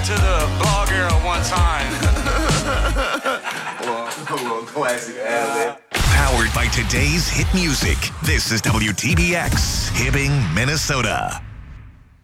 to the blog era one time. A little classic ad. Powered by today's hit music. This is WTBX, Hibbing, Minnesota.